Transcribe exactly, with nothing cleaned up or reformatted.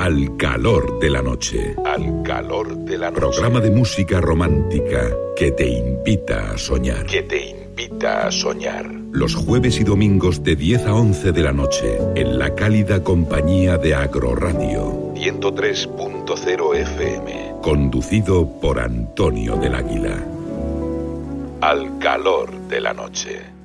Al calor de la noche. Al calor de la noche. Programa de música romántica que te invita a soñar. Que te invita a soñar. Los jueves y domingos de diez a once de la noche en la cálida compañía de Agroradio. ciento tres punto cero F M. Conducido por Antonio del Águila. Al calor de la noche.